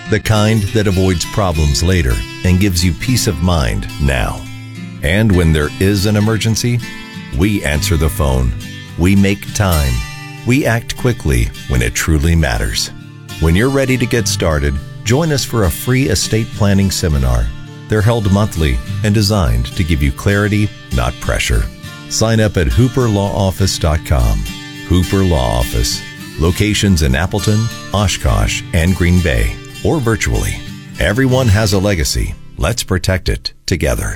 The kind that avoids problems later and gives you peace of mind now. And when there is an emergency, we answer the phone. We make time. We act quickly when it truly matters. When you're ready to get started, join us for a free estate planning seminar. They're held monthly and designed to give you clarity, not pressure. Sign up at hooperlawoffice.com. Hooper Law Office. Locations in Appleton, Oshkosh, and Green Bay, or virtually. Everyone has a legacy. Let's protect it together.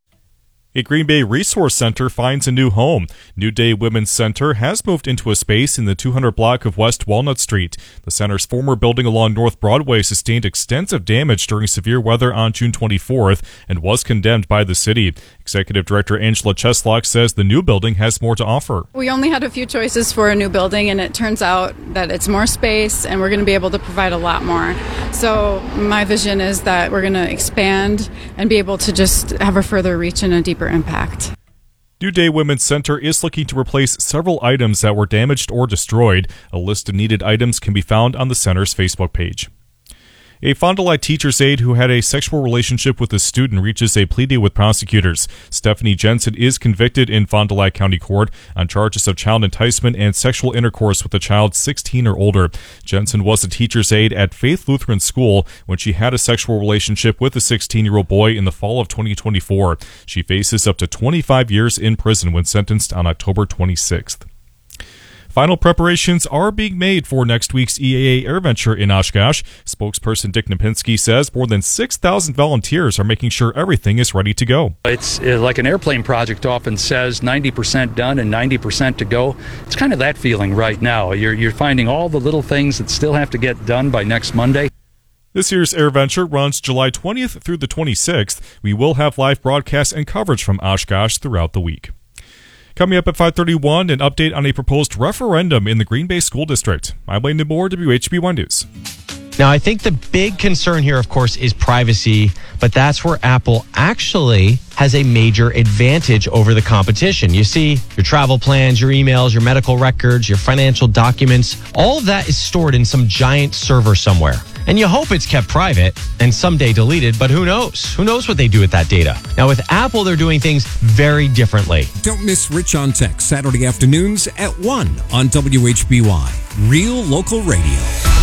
A Green Bay Resource Center finds a new home. New Day Women's Center has moved into a space in the 200 block of West Walnut Street. The center's former building along North Broadway sustained extensive damage during severe weather on June 24th and was condemned by the city. Executive Director Angela Cheslock says the new building has more to offer. We only had a few choices for a new building, and it turns out that it's more space and we're going to be able to provide a lot more. So my vision is that we're going to expand and be able to just have a further reach and a deeper impact. New Day Women's Center is looking to replace several items that were damaged or destroyed. A list of needed items can be found on the center's Facebook page. A Fond du Lac teacher's aide who had a sexual relationship with a student reaches a plea deal with prosecutors. Stephanie Jensen is convicted in Fond du Lac County Court on charges of child enticement and sexual intercourse with a child 16 or older. Jensen was a teacher's aide at Faith Lutheran School when she had a sexual relationship with a 16-year-old boy in the fall of 2024. She faces up to 25 years in prison when sentenced on October 26th. Final preparations are being made for next week's EAA AirVenture in Oshkosh. Spokesperson Dick Napinski says more than 6,000 volunteers are making sure everything is ready to go. It's like an airplane project often says, 90% done and 90% to go. It's kind of that feeling right now. You're finding all the little things that still have to get done by next Monday. This year's AirVenture runs July 20th through the 26th. We will have live broadcasts and coverage from Oshkosh throughout the week. Coming up at 5:31, an update on a proposed referendum in the Green Bay School District. I'm Landon Moore, WHB1 News. Now, I think the big concern here, of course, is privacy, but that's where Apple actually has a major advantage over the competition. You see, your travel plans, your emails, your medical records, your financial documents, all of that is stored in some giant server somewhere. And you hope it's kept private and someday deleted, but who knows? Who knows what they do with that data? Now, with Apple, they're doing things very differently. Don't miss Rich on Tech, Saturday afternoons at 1 on WHBY. Real local radio.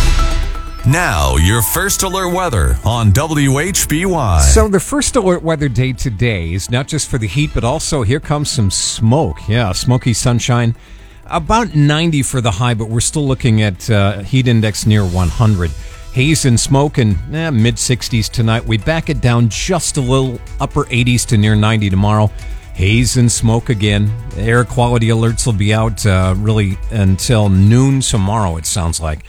Now, your first alert weather on WHBY. So the first alert weather day today is not just for the heat, but also here comes some smoke. Yeah, smoky sunshine. About 90 for the high, but we're still looking at heat index near 100. Haze and smoke in mid-60s tonight. We back it down just a little, upper 80s to near 90 tomorrow. Haze and smoke again. Air quality alerts will be out really until noon tomorrow, it sounds like.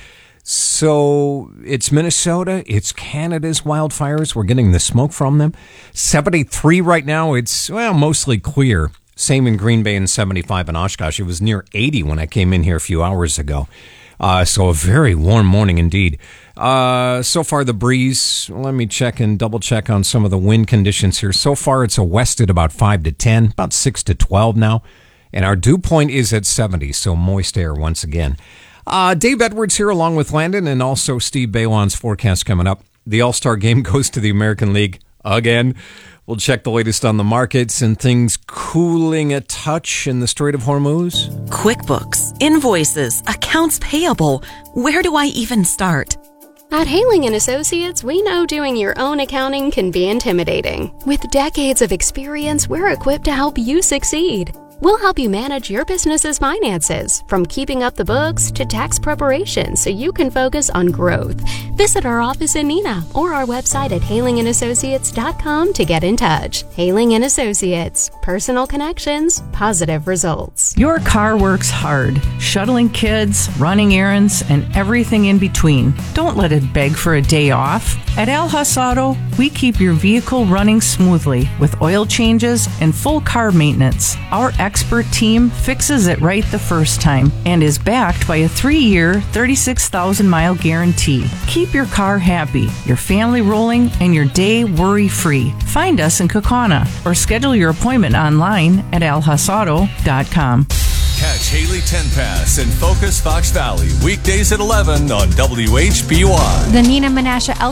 So it's Minnesota, it's Canada's wildfires. We're getting the smoke from them. 73 right now. It's, mostly clear. Same in Green Bay and 75 in Oshkosh. It was near 80 when I came in here a few hours ago. So a very warm morning indeed. So far the breeze, let me check and double check on some of the wind conditions here. So far it's a west at about 5 to 10, about 6 to 12 now. And our dew point is at 70, so moist air once again. Dave Edwards here along with Landon and also Steve Balon's forecast coming up. The All-Star game goes to the American League again. We'll check the latest on the markets and things cooling a touch in the Strait of Hormuz. QuickBooks, invoices, accounts payable. Where do I even start? At Haling & Associates, we know doing your own accounting can be intimidating. With decades of experience, we're equipped to help you succeed. We'll help you manage your business's finances, from keeping up the books to tax preparation, so you can focus on growth. Visit our office in Neenah or our website at halingandassociates.com to get in touch. Haling & Associates. Personal connections, positive results. Your car works hard, shuttling kids, running errands, and everything in between. Don't let it beg for a day off. At Al Haas Auto, we keep your vehicle running smoothly with oil changes and full car maintenance. Our expert team fixes it right the first time and is backed by a 3-year, 36,000-mile guarantee. Keep your car happy, your family rolling, and your day worry-free. Find us in Kaukauna or schedule your appointment online at alhaasauto.com. Catch Haley 10 Pass and Focus Fox Valley weekdays at 11 on WHBY. The Neenah Menasha